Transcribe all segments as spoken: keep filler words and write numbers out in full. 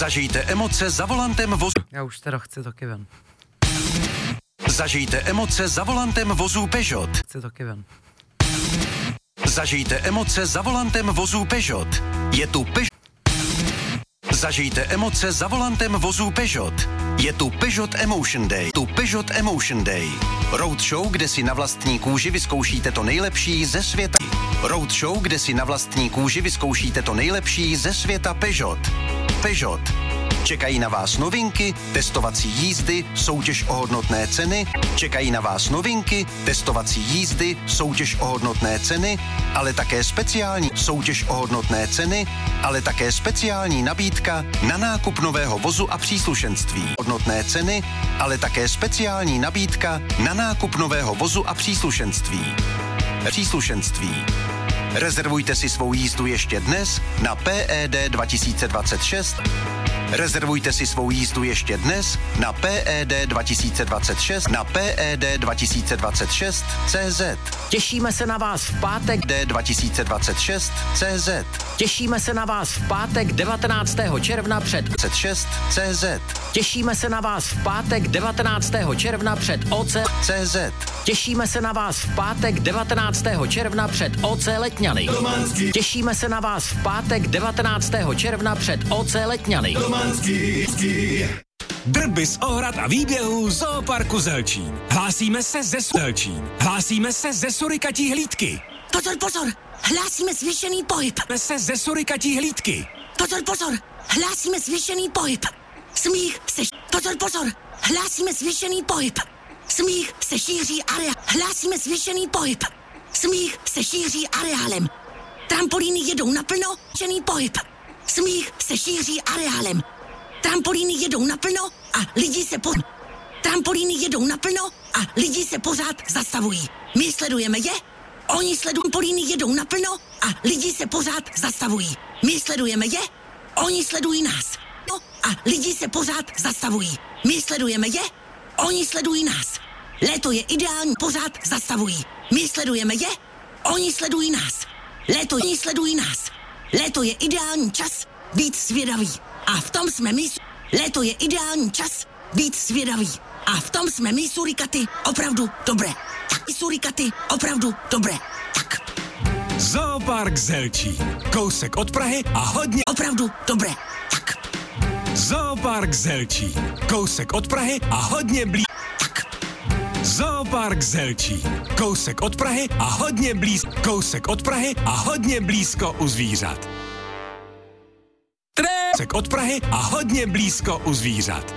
Zažijte emoce za volantem vozu. Já už teda chci taky ven. Zažijte emoce za volantem vozu Peugeot. Chci taky ven. Zažijte emoce za volantem vozu Peugeot. Je tu Peugeot. Zažijte emoce za volantem vozu Peugeot. Je tu Peugeot Emotion Day. Tu Peugeot Emotion Day. Roadshow, kde si na vlastní kůži vyzkoušíte to nejlepší ze světa. Roadshow, kde si na vlastní kůži vyzkoušíte to nejlepší ze světa Peugeot. Peugeot. Čekají na vás novinky, testovací jízdy, soutěž o hodnotné ceny. Čekají na vás novinky, testovací jízdy, soutěž o hodnotné ceny, ale také speciální soutěž o hodnotné ceny, ale také speciální nabídka na nákup nového vozu a příslušenství. Hodnotné ceny, ale také speciální nabídka na nákup nového vozu a příslušenství. Příslušenství. Rezervujte si svou jízdu ještě dnes na P E D dva tisíce dvacet šest. Rezervujte si svou jízdu ještě dnes na P E D dva tisíce dvacet šest na P E D dva tisíce dvacet šest tečka cé zet. Těšíme se na vás v pátek D dva tisíce dvacet šest tečka cé zet. Těšíme se na vás v pátek devatenáctého června před dvacet šest tečka cé zet. Těšíme se na vás v pátek devatenáctého června před O C cé zet. Těšíme se na vás v pátek devatenáctého června před O C Letňany. Romanský. Těšíme se na vás v pátek devatenáctého června před O C Letňany. Romanský. Drby z ohrad a výběhů Zooparku Zelčín. Hlásíme se ze Zelčín. Hlásíme se ze Surikatí hlídky. Pozor, pozor, hlásíme zvýšený pohyb. Hlásíme se ze Surikatí hlídky. Pozor, pozor, hlásíme zvýšený pohyb. Smích se... Pozor, pozor, hlásíme zvýšený pohyb. Smích se šíří areál. Hlásíme zvýšený pohyb. Smích se šíří areálem. Trampolíny jedou naplno, zvýšený pohyb. Smích se šíří areálem. Trampolíny jedou naplno a lidi se po... Trampolíny jedou naplno a lidi se pořád zastavují. My sledujeme je, oni sledují. Trampolíny jedou naplno a lidi se pořád zastavují. My sledujeme je, oni sledují nás. No a lidi se pořád zastavují. My sledujeme je, oni sledují nás. Léto je ideální, pořád zastavují. My sledujeme je, oni sledují nás. Léto oni sledují nás. Léto je ideální čas být svědavý. A v tom jsme my... Léto je ideální čas být svědavý. A v tom jsme my surikaty opravdu dobré. Tak i surikaty opravdu dobré. Tak. Zoopark Zelčín. Kousek od Prahy a hodně... Opravdu dobré. Tak. Zoopark Zelčín. Kousek od Prahy a hodně blíž... Tak. Zoopark Zelčín. Kousek od Prahy a hodně blíz... Kousek od Prahy a hodně blízko u zvířat. Kousek od Prahy a hodně blízko u zvířat.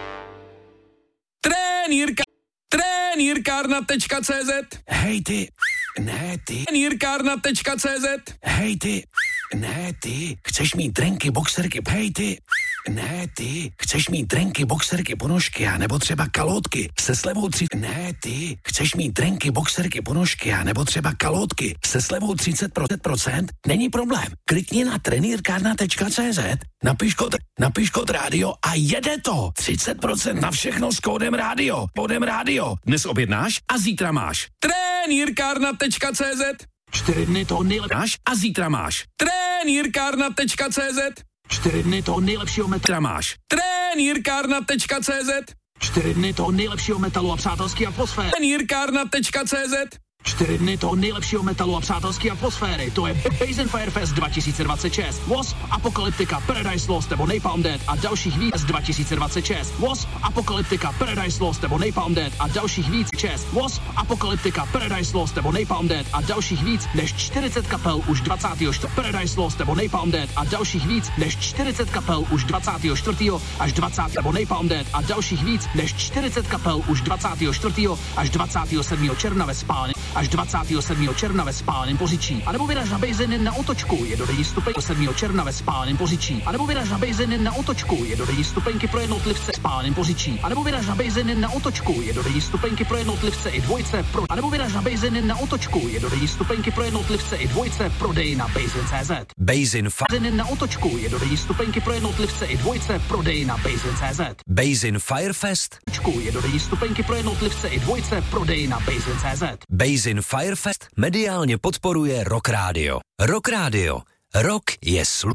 Trenýrka... Trenýrkárna tečka cé zet. Hej ty... Ne ty... Trenýrkárna tečka cé zet. Hej ty... Ne ty... Chceš mít drenky, boxerky... Hej ty... Ne ty... Chceš mít drenky, boxerky, ponožky a nebo třeba kalotky se slevou tři... Ne ty... Chceš mít drenky, boxerky, ponožky a nebo třeba kalotky se slevou třicet procent? Není problém. Klikni na trenýrkárna tečka cé zet, napiš kód, napiš kód rádio a jede to. třicet procent na všechno s kódem rádio. Kódem rádio. Dnes objednáš a zítra máš. Trenýrkárna tečka cé zet. Čtyři dny toho nejlepší a zítra máš. Trenýrkárna tečka cé zet. Čtyři dny toho nejlepšího metalu máš. Trenýrkárna tečka cé zet. Čtyři dny toho nejlepšího metalu a přátelské atmosféry. Trenýrkárna tečka cé zet. Čtyři dny toho nejlepšího metalu a přátelské atmosféry. To je Base Fire Fest dva tisíce dvacet šest. Wasp, Apokalyptika, Paradise Lost nebo Napalm Death a dalších víc dva tisíce dvacet šest. Wasp, Apokalyptika, Paradise Lost nebo Napalm Death a dalších víc šest. Wasp, Apokalyptika, Paradise Lost nebo Napalm Death a dalších víc než čtyřicet kapel už dvacátého čtvrtého Paradise Lost nebo Napalm Death a dalších víc než čtyřicet kapel už dvacátého čtvrtého až dvacátého nebo Napalm Death a dalších víc než čtyřicet kapel už dvacátého čtvrtého až dvacátého sedmého června ve Spálně. Až dvacátého sedmého června ve Spálném Poříčí. A nebo vyraž na Bejzin na Otočku, je dodenní stupenky sedmého června ve Spálném Poříčí. A nebo vyraž na Bejzin na Otočku, je dodenní stupenky pro jednotlivce v Spálném Poříčí. A nebo vyraž na Bejzin na Otočku, je dodenní stupenky pro jednotlivce i dvojce pro. A nebo vyraž na Bejzin na Otočku, je dodenní stupenky pro jednotlivce i dvojce prodej na Bejzin tečka cé zet. Bejzin Bejzin na Otočku, je dodenní stupenky pro jednotlivce i dvojce prodej na Bejzin tečka cé zet. Bejzin Firefest. Je dodenní stupenky pro jednotlivce i dvojce prodej na Bejzin tečka cé zet. Bejzin Firefest mediálně podporuje Rock Radio. Rock Radio. Rock je slu...